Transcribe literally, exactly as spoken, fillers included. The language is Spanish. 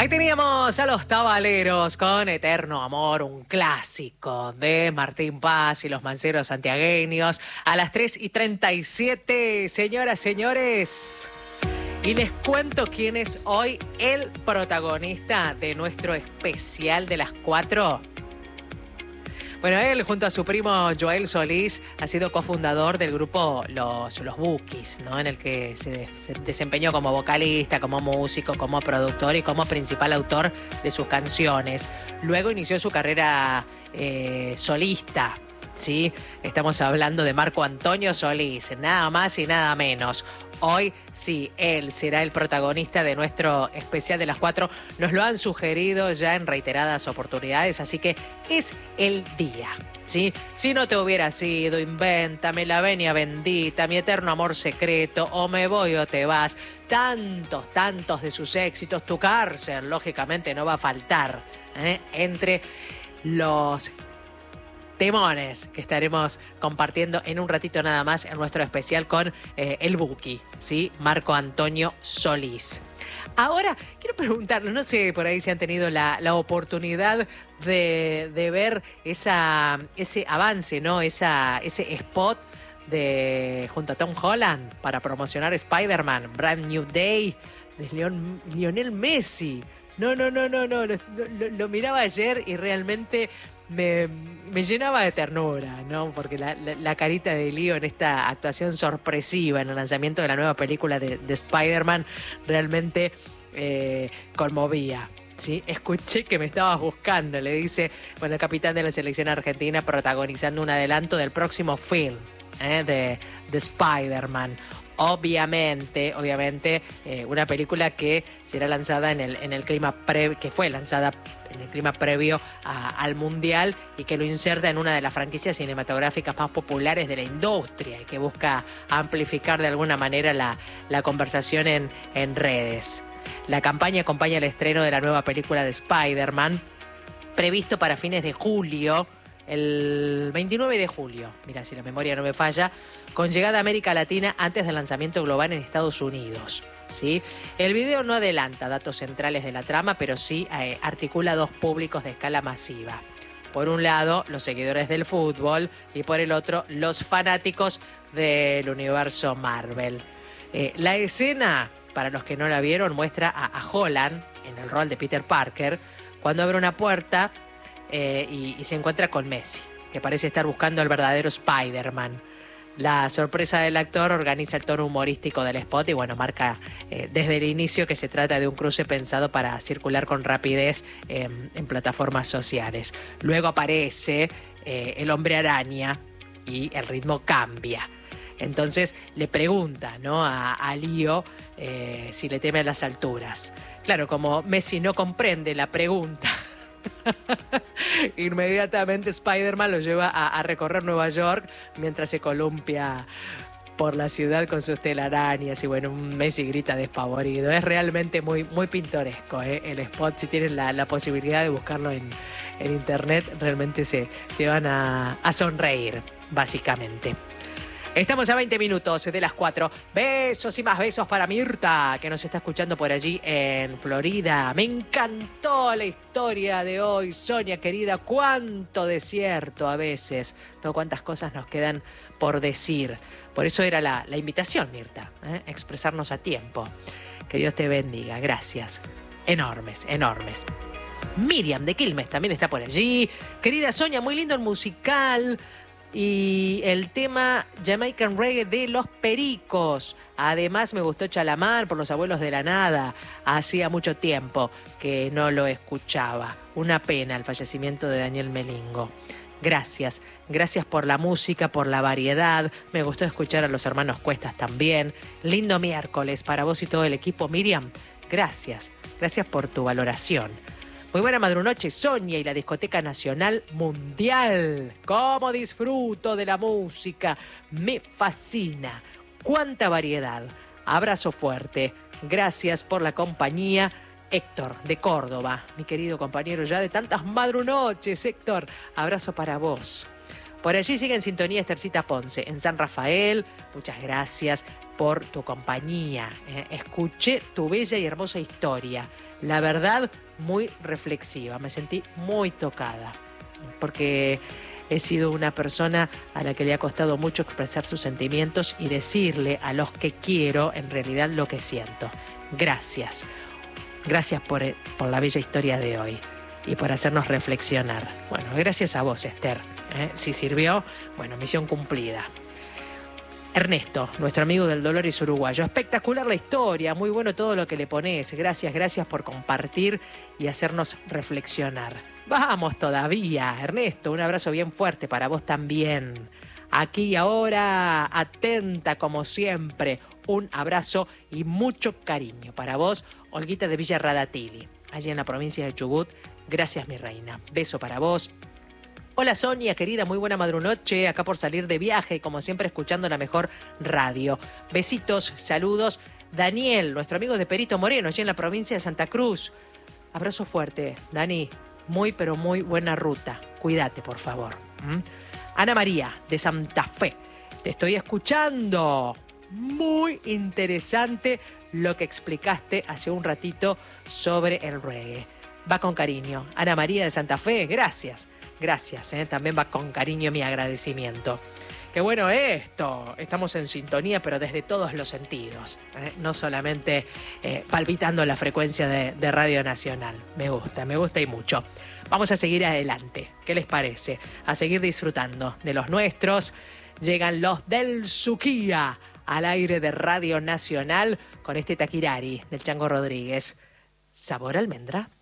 Ahí teníamos a los Tabaleros con Eterno Amor, un clásico de Martín Paz y los Manceros santiagueños. A las tres y treinta y siete, señoras, señores. Y les cuento quién es hoy el protagonista de nuestro especial de las cuatro. Bueno, él, junto a su primo Joel Solís, ha sido cofundador del grupo Los, los Bukis, ¿no? En el que se, se desempeñó como vocalista, como músico, como productor y como principal autor de sus canciones. Luego inició su carrera eh, solista, ¿sí? Estamos hablando de Marco Antonio Solís, nada más y nada menos. Hoy sí, él será el protagonista de nuestro especial de las cuatro. Nos lo han sugerido ya en reiteradas oportunidades, así que es el día, ¿sí? Si no te hubiera sido, Invéntame, La Venia Bendita, Mi Eterno Amor Secreto, O Me Voy o Te Vas. Tantos, tantos de sus éxitos. Tu Cárcel, lógicamente, no va a faltar, ¿eh? Entre los temones que estaremos compartiendo en un ratito nada más en nuestro especial con eh, el Buki, ¿sí? Marco Antonio Solís. Ahora, quiero preguntarle, no sé por ahí si han tenido la, la oportunidad de, de ver esa, ese avance, ¿no? Esa, ese spot de junto a Tom Holland para promocionar Spider-Man, Brand New Day, de Leon, Lionel Messi. No, no, no, no, no, lo, lo, lo miraba ayer y realmente Me, me llenaba de ternura, ¿no? Porque la, la, la carita de Leo en esta actuación sorpresiva en el lanzamiento de la nueva película de, de Spider-Man realmente eh, conmovía, ¿sí? Escuché que me estabas buscando, le dice, bueno, el capitán de la selección argentina protagonizando un adelanto del próximo film, ¿eh? de, de Spider-Man. Obviamente, obviamente, eh, una película que será lanzada en el, en el clima pre, que fue lanzada en el clima previo a, al Mundial y que lo inserta en una de las franquicias cinematográficas más populares de la industria y que busca amplificar de alguna manera la, la conversación en, en redes. La campaña acompaña el estreno de la nueva película de Spider-Man, previsto para fines de julio, el veintinueve de julio, mira, si la memoria no me falla, con llegada a América Latina antes del lanzamiento global en Estados Unidos, ¿sí? El video no adelanta datos centrales de la trama, pero sí eh, articula dos públicos de escala masiva. Por un lado, los seguidores del fútbol y por el otro, los fanáticos del universo Marvel. Eh, la escena, para los que no la vieron, muestra a, a Holland, en el rol de Peter Parker, cuando abre una puerta eh, y, y se encuentra con Messi, que parece estar buscando al verdadero Spider-Man. La sorpresa del actor organiza el tono humorístico del spot y bueno, marca eh, desde el inicio que se trata de un cruce pensado para circular con rapidez eh, en plataformas sociales. Luego aparece eh, el Hombre Araña y el ritmo cambia. Entonces le pregunta, ¿no? a, a Leo eh, si le teme a las alturas. Claro, como Messi no comprende la pregunta, inmediatamente Spider-Man lo lleva a, a recorrer Nueva York mientras se columpia por la ciudad con sus telarañas y bueno, un Messi grita despavorido. Es realmente muy, muy pintoresco, ¿eh? El spot. Si tienen la, la posibilidad de buscarlo en, en internet, realmente se, se van a, a sonreír, básicamente. Estamos a veinte minutos de las cuatro. Besos y más besos para Mirta, que nos está escuchando por allí en Florida. Me encantó la historia de hoy, Sonia querida. Cuánto desierto a veces, ¿no? Cuántas cosas nos quedan por decir. Por eso era la, la invitación, Mirta, ¿eh? Expresarnos a tiempo. Que Dios te bendiga. Gracias. Enormes, enormes. Miriam de Quilmes también está por allí. Querida Sonia, muy lindo el musical. Y el tema Jamaican Reggae de Los Pericos. Además me gustó Chalamar por Los Abuelos de la Nada. Hacía mucho tiempo que no lo escuchaba. Una pena el fallecimiento de Daniel Melingo. Gracias, gracias por la música, por la variedad. Me gustó escuchar a los hermanos Cuestas también. Lindo miércoles para vos y todo el equipo. Miriam, gracias, gracias por tu valoración. Muy buena madrunoche, Sonia y la Discoteca Nacional Mundial. ¿Cómo disfruto de la música? Me fascina. ¡Cuánta variedad! Abrazo fuerte. Gracias por la compañía. Héctor, de Córdoba, mi querido compañero ya de tantas madrunoches. Héctor, abrazo para vos. Por allí sigue en sintonía Estercita Ponce, en San Rafael. Muchas gracias. por tu compañía. Eh, escuché tu bella y hermosa historia. La verdad, muy reflexiva. Me sentí muy tocada, porque he sido una persona a la que le ha costado mucho expresar sus sentimientos y decirle a los que quiero en realidad lo que siento. Gracias. Gracias por, por la bella historia de hoy y por hacernos reflexionar. Bueno, gracias a vos, Esther. ¿Eh? Si sirvió, bueno, misión cumplida. Ernesto, nuestro amigo del Dolores uruguayo. Espectacular la historia, muy bueno todo lo que le pones. Gracias, gracias por compartir y hacernos reflexionar. Vamos todavía, Ernesto, un abrazo bien fuerte para vos también. Aquí y ahora, atenta como siempre. Un abrazo y mucho cariño para vos, Olguita de Villa Radatili, allí en la provincia de Chubut. Gracias, mi reina. Beso para vos. Hola Sonia, querida, muy buena madrunoche, acá por salir de viaje, como siempre escuchando la mejor radio. Besitos, saludos. Daniel, nuestro amigo de Perito Moreno, allí en la provincia de Santa Cruz. Abrazo fuerte, Dani. Muy, pero muy buena ruta. Cuídate, por favor. ¿Mm? Ana María, de Santa Fe. Te estoy escuchando. Muy interesante lo que explicaste hace un ratito sobre el reggae. Va con cariño. Ana María de Santa Fe, gracias. Gracias, ¿eh? También va con cariño mi agradecimiento. Qué bueno esto. Estamos en sintonía, pero desde todos los sentidos. ¿eh? No solamente eh, palpitando la frecuencia de, de Radio Nacional. Me gusta, me gusta y mucho. Vamos a seguir adelante. ¿Qué les parece? A seguir disfrutando de los nuestros. Llegan los del Suquía al aire de Radio Nacional con este taquirari del Chango Rodríguez. ¿Sabor a almendra?